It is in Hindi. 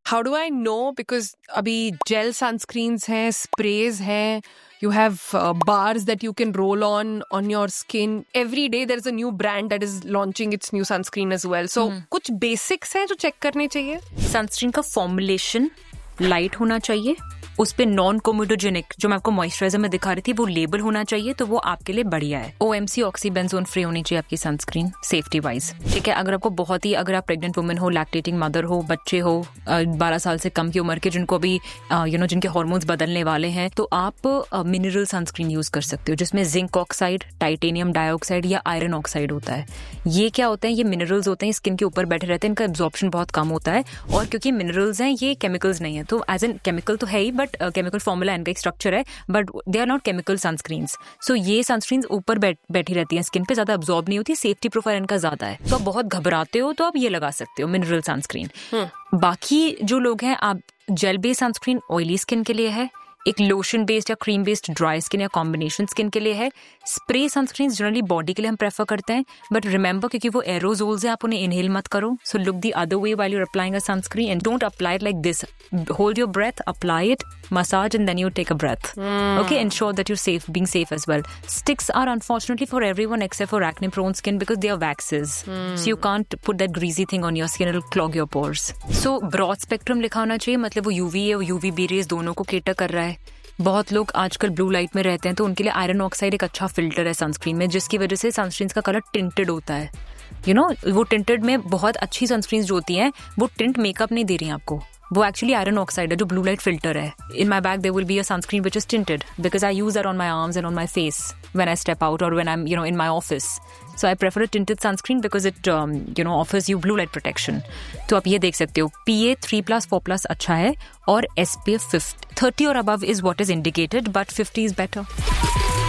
How do I know? Because अभी gel sunscreens हैं, sprays हैं, you have bars that you can roll on your skin. Every day there's a new brand that is launching its new sunscreen as well. So कुछ basics हैं जो check करने चाहिए? सनस्क्रीन का फॉर्मुलेशन लाइट होना चाहिए, उस पे नॉन कोमोडोजेनिक जो मैं आपको मॉइस्चराइजर में दिखा रही थी वो लेबल होना चाहिए, तो वो आपके लिए बढ़िया है। OMC ऑक्सीबेंजोन फ्री होनी चाहिए आपकी सनस्क्रीन सेफ्टी वाइज, ठीक है। अगर आपको बहुत ही, अगर आप प्रेग्नेंट वुमेन हो, लैक्टेटिंग मदर हो, बच्चे हो 12 साल से कम की उम्र के जिनको अभी जिनके हार्मोन्स बदलने वाले हैं, तो आप मिनरल सनस्क्रीन यूज कर सकते हो जिसमें जिंक ऑक्साइड, टाइटेनियम डाइऑक्साइड या आयरन ऑक्साइड होता है। ये क्या होता है? ये मिनरल्स होते हैं, स्किन के ऊपर बैठे रहते हैं, इनका एब्जॉर्प्शन बहुत कम होता है, और क्योंकि मिनरल्स हैं ये केमिकल्स नहीं है, तो एज एन केमिकल तो है ही, बट केमिकल फॉर्मूला इनका एक स्ट्रक्चर है, but they are not chemical sunscreens. सो ये सनस्क्रीन्स ऊपर बैठी रहती हैं स्किन पे, ज्यादा अब्जॉर्ब नहीं होती, सेफ्टी प्रोफाइल इनका ज्यादा है। तो आप बहुत घबराते हो तो आप ये लगा सकते हो मिनरल सनस्क्रीन। बाकी जो लोग हैं, आप gel based sunscreen oily skin के लिए है, एक लोशन बेस्ड या क्रीम बेस्ड ड्राई स्किन या कॉम्बिनेशन स्किन के लिए है। स्प्रे सनस्क्रीन जनरली बॉडी के लिए हम प्रेफर करते हैं, बट रिमेंबर क्योंकि वो एरोजोल्स हैं, आप उन्हें इनहेल मत करो। So look the other way while you are applying a sunscreen and don't apply it like this. Hold your breath, apply it, massage and then you take a breath. Okay, ensure that you're being safe as well. Sticks are unfortunately for everyone except for acne prone skin because they are waxes. So you can't put that greasy thing on your skin, it'll clog your pores. So broad spectrum लिखा होना चाहिए, मतलब वो UV है, वो UVB rays दोनों को केटर कर रहा है। बहुत लोग आजकल ब्लू लाइट में रहते हैं, तो उनके लिए आयरन ऑक्साइड एक अच्छा फिल्टर है सनस्क्रीन में, जिसकी वजह से सनस्क्रीन का कलर टिंटेड होता है। वो टिंटेड में बहुत अच्छी सनस्क्रीन जो होती हैं वो टिंट मेकअप नहीं दे रही हैं आपको, वो एक्चुअली आयरन ऑक्साइड है जो ब्लू लाइट फिल्टर है। इन my bag there will be a sunscreen which is tinted because I use that on my arms and on my face when I step out और when I am in my office. So I prefer a tinted sunscreen because it offers you blue light protection. तो आप ये देख सकते हो, PA 3+, 4+ अच्छा है, और SPF 30 और above is what is indicated, but 50 is better.